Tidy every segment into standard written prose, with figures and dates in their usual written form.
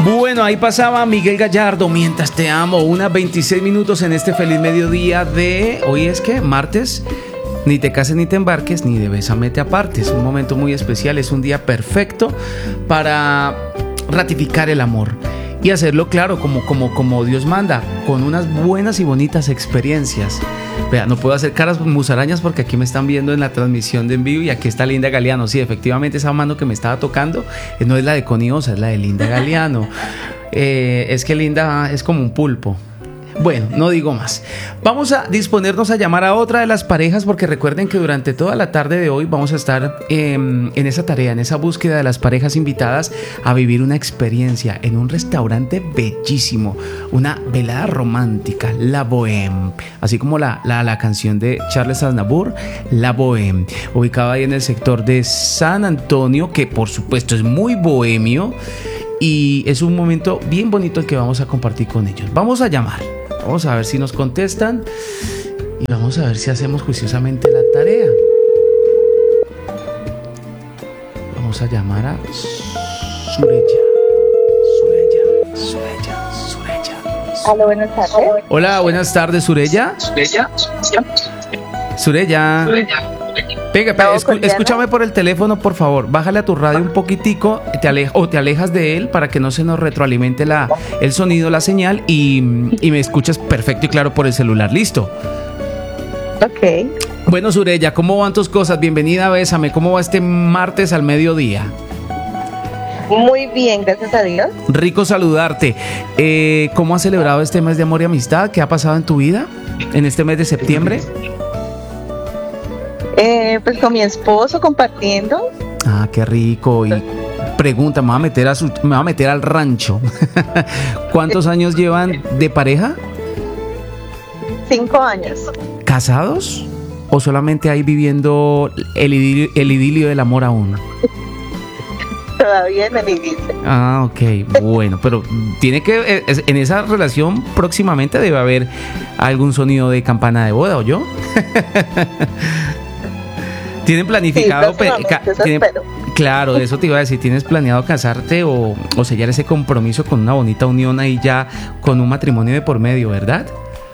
Bueno, ahí pasaba Miguel Gallardo, Mientras te amo, unas 26 minutos en este feliz mediodía de... ¿Hoy es qué? ¿Martes? Ni te cases ni te embarques, ni de bésame te apartes. Un momento muy especial, es un día perfecto para ratificar el amor y hacerlo claro, como Dios manda, con unas buenas y bonitas experiencias. Vea, no puedo hacer caras musarañas porque aquí me están viendo en la transmisión de en vivo y aquí está Linda Galeano. Sí, efectivamente esa mano que me estaba tocando no es la de Connie Osa, es la de Linda Galeano. Es que Linda es como un pulpo. Bueno, no digo más. Vamos a disponernos a llamar a otra de las parejas porque recuerden que durante toda la tarde de hoy vamos a estar en esa tarea, en esa búsqueda de las parejas invitadas a vivir una experiencia en un restaurante bellísimo, una velada romántica, La Bohème, así como la canción de Charles Aznavour, La Bohème, ubicada ahí en el sector de San Antonio, que por supuesto es muy bohemio y es un momento bien bonito el que vamos a compartir con ellos. Vamos a llamar. Vamos a ver si nos contestan y vamos a ver si hacemos juiciosamente la tarea. Vamos a llamar a Sureya. Hola, buenas tardes. Hola, buenas tardes, Sureya. Sureya. Pega, escúchame por el teléfono, por favor. Bájale a tu radio un poquitico, te alejas de él para que no se nos retroalimente el sonido, la señal y me escuchas perfecto y claro por el celular. ¿Listo? Ok. Bueno, Sureya, ¿cómo van tus cosas? Bienvenida a Bésame. ¿Cómo va este martes al mediodía? Muy bien, gracias a Dios. Rico saludarte. ¿Cómo has celebrado este mes de amor y amistad? ¿Qué ha pasado en tu vida en este mes de septiembre? Pues con mi esposo compartiendo. Ah, qué rico. Y pregunta, me voy a meter al rancho. ¿Cuántos años llevan de pareja? 5 años. ¿Casados? ¿O solamente ahí viviendo el idilio del amor aún? Todavía en el inicio. Ah, ok, bueno, pero tiene que, en esa relación próximamente debe haber algún sonido de campana de boda, ¿o yo? ¿Tienen planificado? Sí, claro, eso te iba a decir. ¿Tienes planeado casarte o sellar ese compromiso con una bonita unión ahí ya con un matrimonio de por medio, verdad?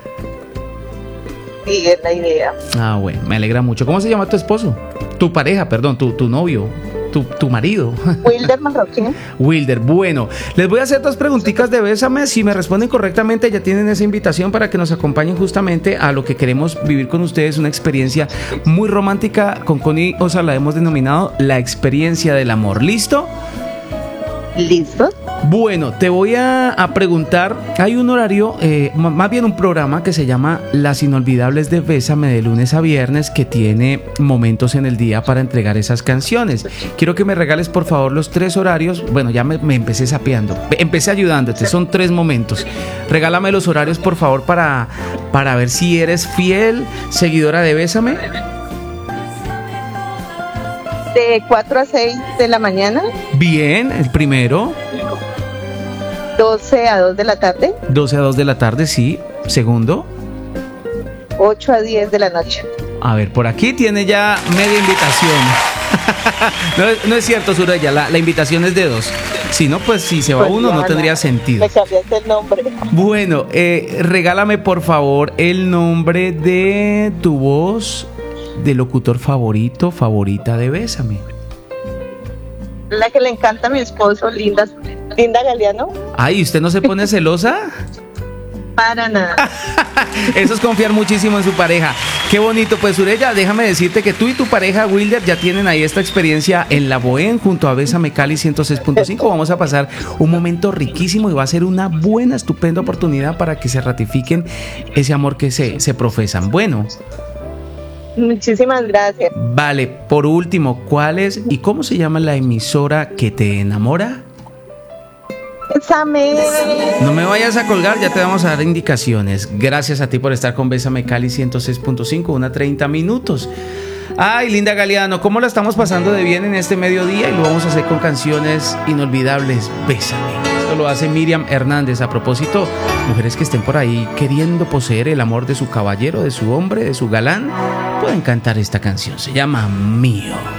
Sí, es la idea. Ah, bueno, me alegra mucho. ¿Cómo se llama tu esposo? Tu pareja, perdón, tu novio. Tu marido. Wilder Marroquín. Wilder, bueno, les voy a hacer 2 preguntitas de Bésame. Si me responden correctamente, ya tienen esa invitación para que nos acompañen justamente a lo que queremos vivir con ustedes, una experiencia muy romántica. Con Connie Osa la hemos denominado la experiencia del amor. ¿Listo? ¿Listo? Bueno, te voy a preguntar, hay un horario, más bien un programa que se llama Las Inolvidables de Bésame de lunes a viernes, que tiene momentos en el día para entregar esas canciones. Quiero que me regales por favor los 3 horarios. Bueno, ya me empecé sapeando, empecé ayudándote, son 3 momentos. Regálame los horarios por favor para ver si eres fiel seguidora de Bésame. De 4 a 6 de la mañana. Bien, el primero. 12 a 2 de la tarde. 12 a 2 de la tarde, sí. Segundo. 8 a 10 de la noche. A ver, por aquí tiene ya media invitación. No es cierto, Sureya, la invitación es de 2. Si no, pues si se va uno no tendría sentido. Me cambiaste el nombre. Bueno, regálame por favor el nombre de tu voz de locutor favorita de Bésame. La que le encanta a mi esposo, Linda Galeano. Ay, ¿usted no se pone celosa? Para nada. Eso es confiar muchísimo en su pareja. Qué bonito. Pues Sureya, déjame decirte que tú y tu pareja Wilder ya tienen ahí esta experiencia en La Bohème junto a Bésame Cali 106.5. Vamos a pasar un momento riquísimo y va a ser una buena, estupenda oportunidad para que se ratifiquen ese amor que se profesan. Bueno. Muchísimas gracias. Vale, por último, ¿cuál es y cómo se llama la emisora que te enamora? Bésame. No me vayas a colgar, ya te vamos a dar indicaciones. Gracias a ti por estar con Bésame Cali 106.5, una 30 minutos. Ay, Linda Galeano, ¿cómo la estamos pasando de bien en este mediodía? Y lo vamos a hacer con canciones inolvidables. Bésame. Esto lo hace Miriam Hernández. A propósito, mujeres que estén por ahí queriendo poseer el amor de su caballero, de su hombre, de su galán, pueden cantar esta canción. Se llama Mío.